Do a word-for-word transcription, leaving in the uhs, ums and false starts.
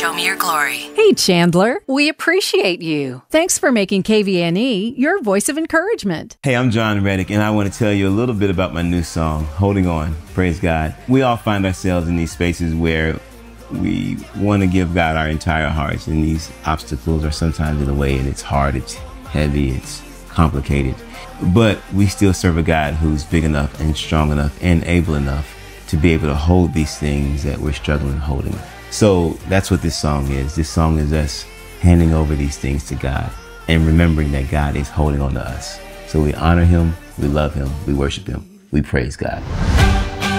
Show Me Your Glory. Hey, Chandler. We appreciate you. Thanks for making K V N E your voice of encouragement. Hey, I'm John Reddick, and I want to tell you a little bit about my new song, Holding On. Praise God. We all find ourselves in these spaces where we want to give God our entire hearts, and these obstacles are sometimes in the way, and it's hard, it's heavy, it's complicated. But we still serve a God who's big enough and strong enough and able enough to be able to hold these things that we're struggling holding. So that's what this song is. This song is us handing over these things to God and remembering that God is holding on to us. So we honor him, we love him, we worship him, we praise God.